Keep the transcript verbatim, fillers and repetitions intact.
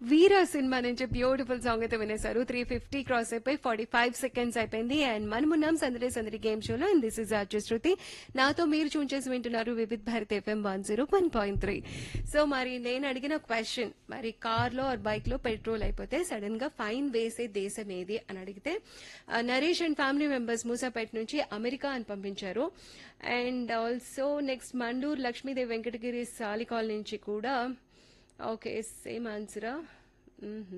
వీర cinema నుంచి beautiful song అయితే వినేశారు. Three fifty cross అయిపోయి ఫార్టీ ఫైవ్ సెకండ్స్ అయిపోయింది. అండ్ మనమున్నాం సందడి సందడి గేమ్ షోలో. అండ్ దిస్ ఇస్ ఆర్జే శృతి. నాతో మీరు చూన్ చేసి వింటున్నారు Vividh Bharat FM one zero one point three. So మరి నేను అడిగిన క్వశ్చన్, మరి కార్ లో ఆర్ బైక్ లో పెట్రోల్ అయిపోతే సడన్ గా ఫైన్ వేసే దేశం ఏది అని అడిగితే ఆ, Naresh and family members Moosapet నుంచి అమెరికా అని పంపించారు. And also next Mandur Lakshmidevi Venkatagiri సాలికాల్ నుంచి కూడా ఓకే సేమ్ ఆన్సరా.